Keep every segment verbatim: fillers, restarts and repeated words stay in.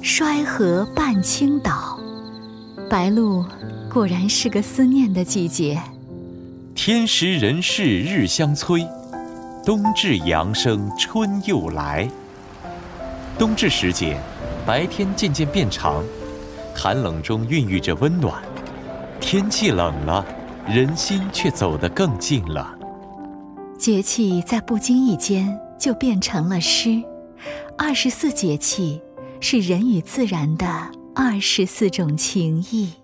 衰河半倾倒。白露果然是个思念的季节。 天时人事日相催，冬至阳生春又来。冬至时节，白天渐渐变长，寒冷中孕育着温暖。天气冷了，人心却走得更近了。 节气在不经意间就变成了诗。二十四节气是人与自然的二十四种情谊。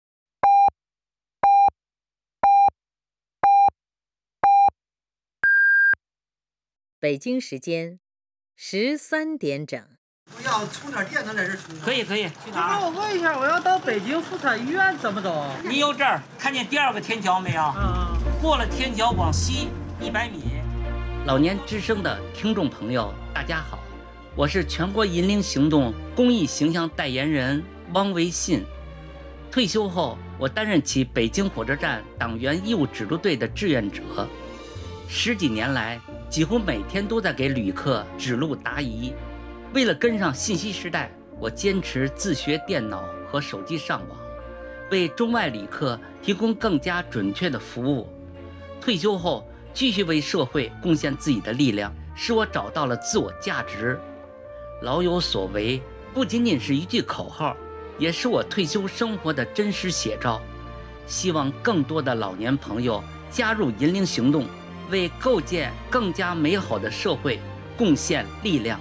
北京时间十三点整。 不要充点电能在这充？ 可以可以，去哪儿？ 我问一下，我要到北京妇产医院怎么走？ 你由这儿看见第二个天桥没有？ 嗯， 过了天桥往西一百米。 老年之声的听众朋友，大家好，我是全国银龄行动公益形象代言人汪维信。退休后，我担任起北京火车站党员义务指路队的志愿者，十几年来，几乎每天都在给旅客指路答疑。为了跟上信息时代，我坚持自学电脑和手机上网，为中外旅客提供更加准确的服务。退休后，继续为社会贡献自己的力量，使我找到了自我价值。老有所为不仅仅是一句口号，也是我退休生活的真实写照。希望更多的老年朋友加入银龄行动，为构建更加美好的社会贡献力量。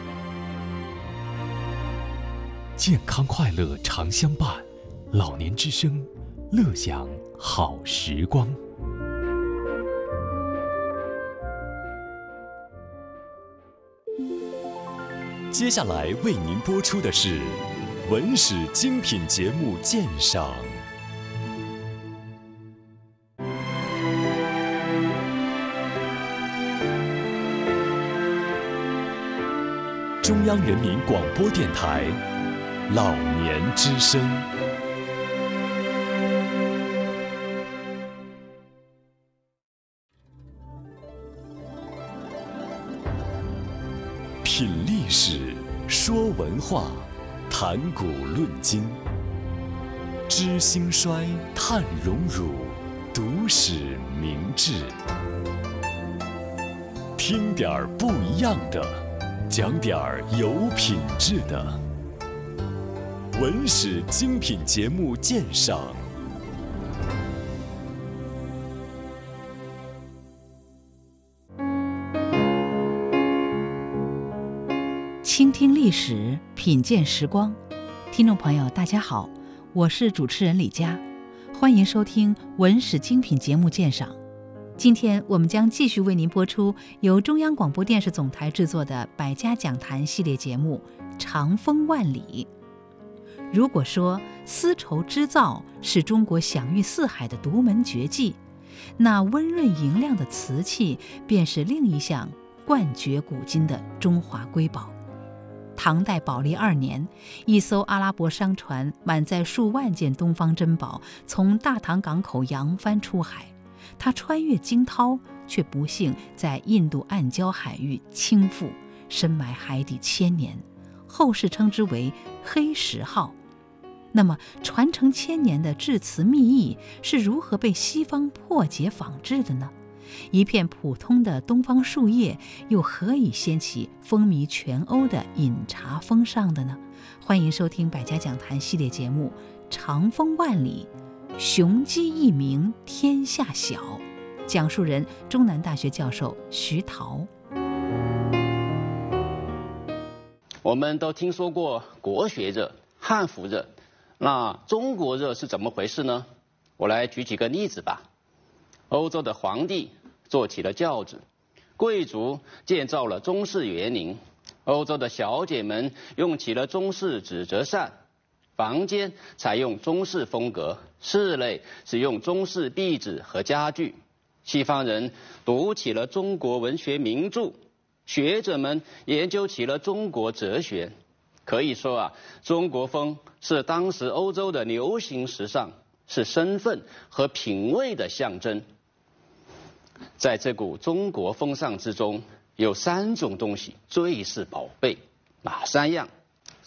健康快乐常相伴，老年之声，乐享好时光。接下来为您播出的是文史精品节目鉴赏。中央人民广播电台老年之声。品历史，说文化，谈古论今，知兴衰，探荣辱，读史明智。听点儿不一样的，讲点儿有品质的。文史精品节目鉴赏。 倾听历史，品鉴时光。听众朋友大家好，我是主持人李佳，欢迎收听文史精品节目鉴赏。今天我们将继续为您播出由中央广播电视总台制作的百家讲坛系列节目《长风万里》。如果说丝绸织造是中国享誉四海的独门绝技，那温润莹亮的瓷器便是另一项冠绝古今的中华瑰宝。唐代宝历二年，一艘阿拉伯商船满载数万件东方珍宝从大唐港口扬帆出海，它穿越惊涛，却不幸在印度暗礁海域倾覆，深埋海底千年，后世称之为黑石号。那么传承千年的制瓷秘艺是如何被西方破解仿制的呢？一片普通的东方树叶又何以掀起风靡全欧的饮茶风尚的呢？欢迎收听百家讲坛系列节目《长风万里，雄鸡一鸣天下晓》，讲述人中南大学教授徐桃。 我们都听说过国学热、汉服热，那中国热是怎么回事呢？我来举几个例子吧。欧洲的皇帝做起了轿子，贵族建造了中式园林，欧洲的小姐们用起了中式纸折扇，房间采用中式风格，室内使用中式壁纸和家具。西方人读起了中国文学名著，学者们研究起了中国哲学。可以说啊，中国风是当时欧洲的流行时尚，是身份和品味的象征。在这股中国风尚之中，有三种东西最是宝贝，哪三样？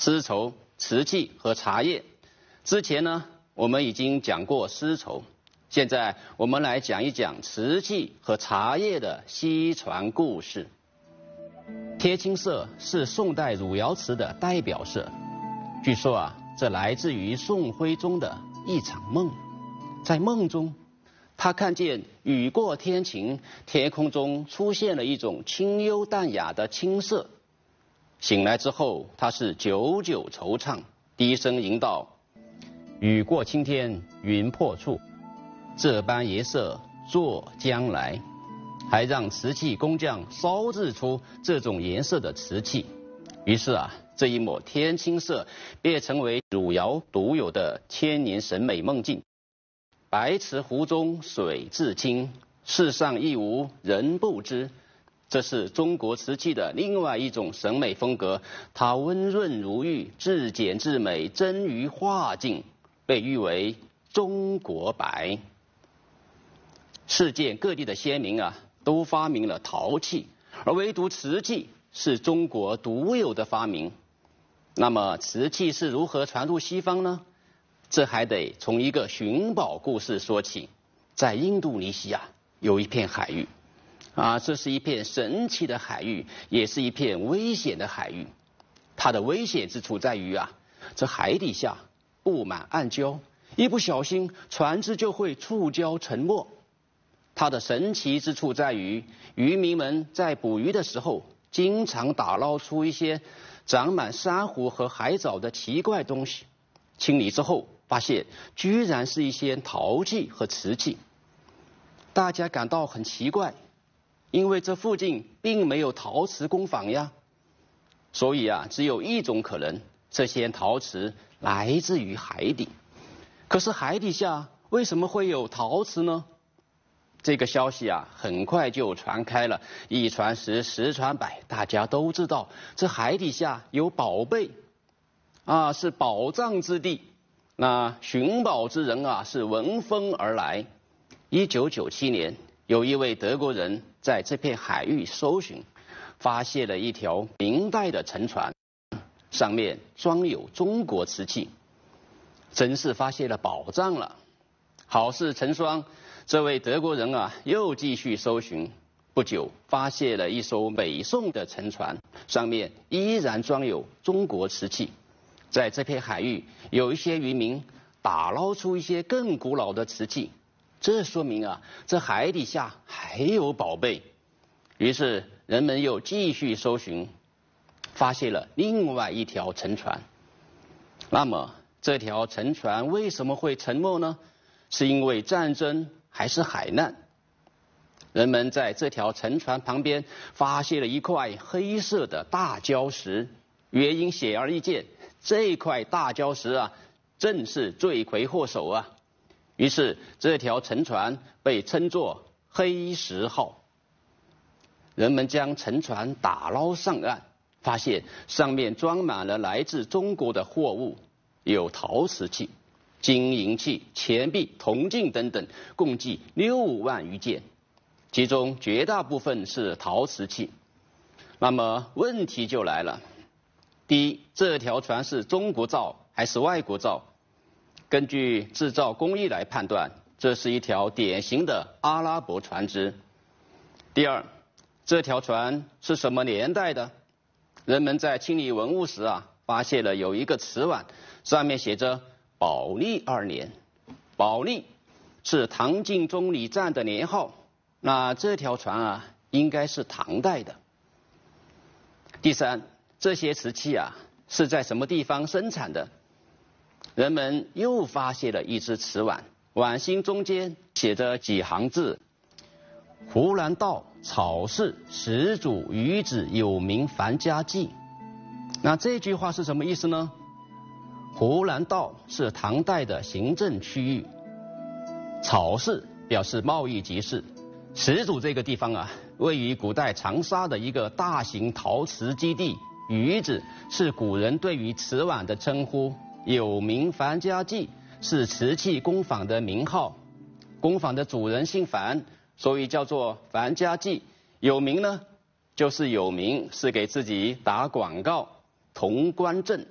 丝绸、瓷器和茶叶。之前呢，我们已经讲过丝绸，现在我们来讲一讲瓷器和茶叶的西传故事。贴青色是宋代汝窑瓷的代表色，据说啊，这来自于宋徽宗的一场梦。在梦中，他看见雨过天晴，天空中出现了一种清幽淡雅的青色。醒来之后，他是久久惆怅，低声吟道：“雨过青天云破处，这般颜色作将来。”还让瓷器工匠烧制出这种颜色的瓷器。于是啊，这一抹天青色便成为汝窑独有的千年审美梦境。白瓷壶中水自清，世上亦无人不知。这是中国瓷器的另外一种审美风格，它温润如玉，至简至美，臻于画境，被誉为中国白。世界各地的先民啊，都发明了陶器，而唯独瓷器是中国独有的发明。那么瓷器是如何传入西方呢？这还得从一个寻宝故事说起。在印度尼西亚有一片海域，啊，这是一片神奇的海域，也是一片危险的海域。它的危险之处在于啊，这海底下布满暗礁，一不小心船只就会触礁沉没。它的神奇之处在于，渔民们在捕鱼的时候，经常打捞出一些长满珊瑚和海藻的奇怪东西。清理之后，发现居然是一些陶器和瓷器。大家感到很奇怪，因为这附近并没有陶瓷工坊呀。所以啊，只有一种可能，这些陶瓷来自于海底。可是海底下为什么会有陶瓷呢？这个消息啊，很快就传开了，一传十，十传百，大家都知道这海底下有宝贝，啊，是宝藏之地。那寻宝之人啊，是闻风而来。一九九七年，有一位德国人在这片海域搜寻，发现了一条明代的沉船，上面装有中国瓷器，真是发现了宝藏了。好事成双，这位德国人啊，又继续搜寻，不久发现了一艘北宋的沉船，上面依然装有中国瓷器。在这片海域，有一些渔民打捞出一些更古老的瓷器，这说明啊，这海底下还有宝贝。于是人们又继续搜寻，发现了另外一条沉船。那么这条沉船为什么会沉没呢？是因为战争还是海难？人们在这条沉船旁边发现了一块黑色的大礁石，原因显而易见，这块大礁石啊，正是罪魁祸首啊。于是这条沉船被称作黑石号。人们将沉船打捞上岸，发现上面装满了来自中国的货物，有陶瓷器、金银器、钱币、铜镜等等，共计六万余件，其中绝大部分是陶瓷器。那么问题就来了，第一，这条船是中国造还是外国造？根据制造工艺来判断，这是一条典型的阿拉伯船只。第二，这条船是什么年代的？人们在清理文物时啊，发现了有一个瓷碗，上面写着宝历二年。宝历是唐晋中礼赞的年号，那这条船啊，应该是唐代的。第三，这些瓷器啊，是在什么地方生产的？人们又发现了一只瓷碗，碗心中间写着几行字：湖南道草氏始祖余子有名樊家记。那这句话是什么意思呢？湖南道是唐代的行政区域，草氏表示贸易集市，始祖这个地方啊，位于古代长沙的一个大型陶瓷基地。余子是古人对于瓷碗的称呼，有名樊家记是瓷器工坊的名号，工坊的主人姓樊，所以叫做樊家记。有名呢，就是有名，是给自己打广告。潼关镇